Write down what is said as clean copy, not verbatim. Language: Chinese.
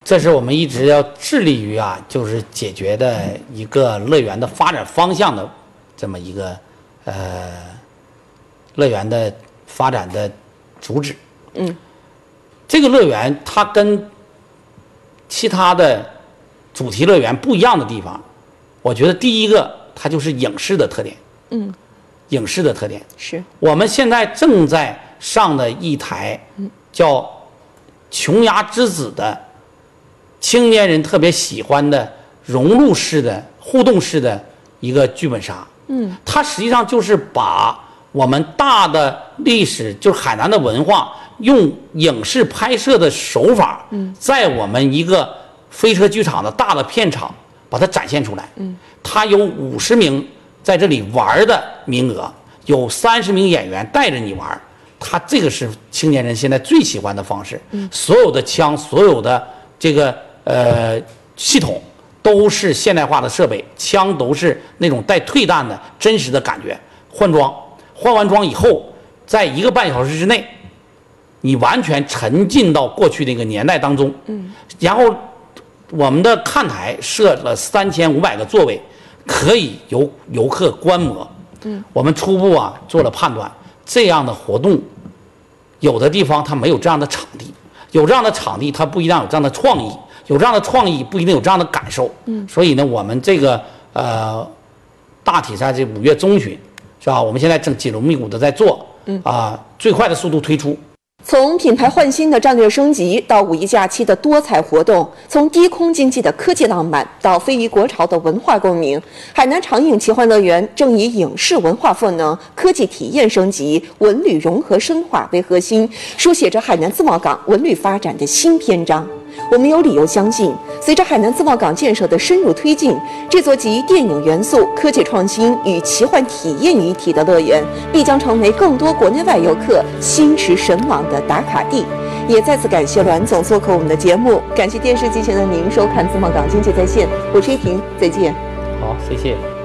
这是我们一直要致力于就是解决的一个乐园的发展方向的这么一个乐园的发展的主旨。这个乐园它跟其他的主题乐园不一样的地方，我觉得第一个它就是影视的特点。影视的特点是我们现在正在上的一台叫《琼崖之子》的青年人特别喜欢的融入式的互动式的一个剧本杀。它实际上就是把我们大的历史，就是海南的文化，用影视拍摄的手法，在我们一个飞车剧场的大的片场把它展现出来。它有50名在这里玩的名额，有30名演员带着你玩。它这个是青年人现在最喜欢的方式。所有的枪，所有的这个系统都是现代化的设备，枪都是那种带退弹的真实的感觉。换装，换完装以后，在1个半小时之内，你完全沉浸到过去那个年代当中。然后我们的看台设了3500个座位，可以由游客观摩。我们初步做了判断，这样的活动，有的地方它没有这样的场地，有这样的场地它不一定有这样的创意，有这样的创意不一定有这样的感受。所以呢，我们这个大体在这5月中旬，是吧？我们现在正紧锣密鼓的在做，最快的速度推出。 从品牌焕新的战略升级到5一假期的多彩活动，从低空经济的科技浪漫到非遗国潮的文化共鸣，海南长影奇幻乐园正以影视文化赋能、科技体验升级、文旅融合深化为核心，书写着海南自贸港文旅发展的新篇章。我们有理由相信，随着海南自贸港建设的深入推进，这座集电影元素、科技创新与奇幻体验于一体的乐园，必将成为更多国内外游客心驰神往的打卡地。也再次感谢栾总做客我们的节目，感谢电视机前的您收看自贸港经济在线，我是依婷，再见。 好，谢谢。